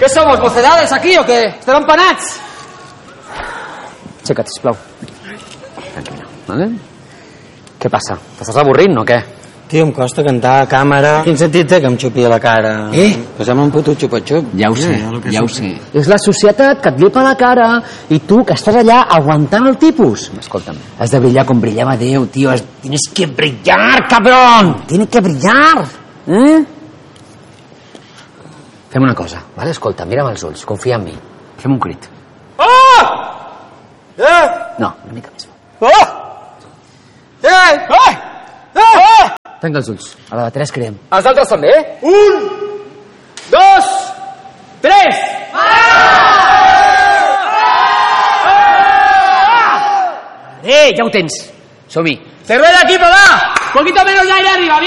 Què somos, mocedades, aquí, o què? Estem empanats? Aixeca't, sisplau. Tranquil·la, vale? Què passa? T'estàs avorrint o què? Tio, em costa cantar a càmera. Quin sentit té que em xupi a la cara? Posem un puto xupa-xup. Ja ho sé, ja ho sé. És la societat que et llepa la cara i tu que estàs allà aguantant el tipus. Escolta'm, has de brillar com brillava Déu, tio. Tienes que brillar, cabrón! Tienes que brillar! Fem una cosa, vale? Escolta, mira'm els ulls, confia en mi. Fem un crit. No, una mica més. Tanca els ulls. A la de 3 creem. Els altres també? 1, 2, 3! Ja ho tens. Som-hi. Cerré l'equip, va! Poquito menos d'aire arriba,